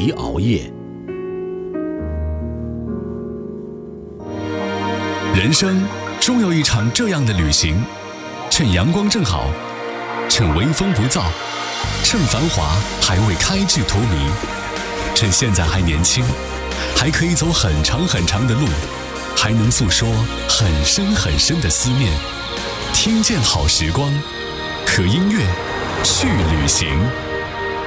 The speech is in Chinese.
提熬夜。人生终有一场这样的旅行，趁阳光正好，趁微风不燥，趁繁华还未开至荼蘼，趁现在还年轻，还可以走很长很长的路，还能诉说很深很深的思念。听见好时光，和音乐去旅行。